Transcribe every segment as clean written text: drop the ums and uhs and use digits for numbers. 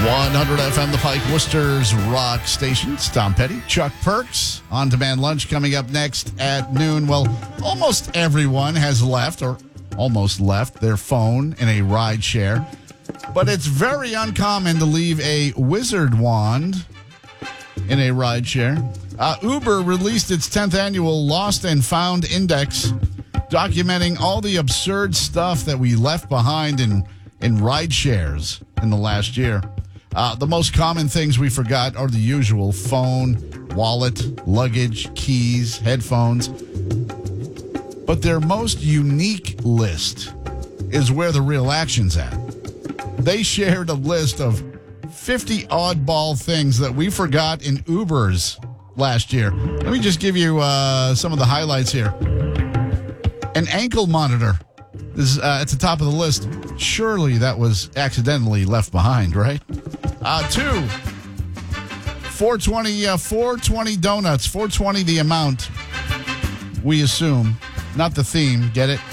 100 FM, The Pike, Worcester's rock station. It's Tom Petty, Chuck Perks. On-demand lunch coming up next at noon. Well, almost everyone has left or almost left their phone in a ride share. But it's very uncommon to leave a wizard wand in a ride share. Uber released its 10th annual Lost and Found Index, documenting all the absurd stuff that we left behind in ride shares in the last year. The most common things we forgot are the usual: phone, wallet, luggage, keys, headphones. But their most unique list is where the real action's at. They shared a list of 50 oddball things that we forgot in Ubers last year. Let me just give you some of the highlights here. An ankle monitor is at the top of the list. Surely that was accidentally left behind, right? 2, 420 donuts. 420 the amount, we assume, not the theme. Get it?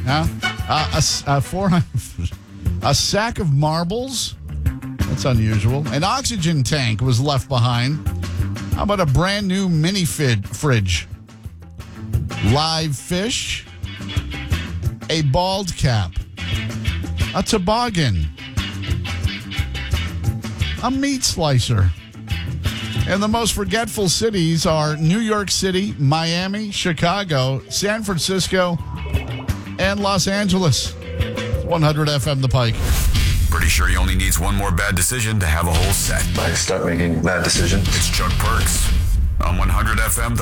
A sack of marbles. That's unusual. An oxygen tank was left behind. How about a brand new mini fridge? Live fish. A bald cap. A toboggan. A meat slicer. And the most forgetful cities are New York City, Miami, Chicago, San Francisco, and Los Angeles. 100 FM, The Pike. Pretty sure he only needs one more bad decision to have a whole set. I start making bad decisions. It's Chuck Perks on 100 FM, The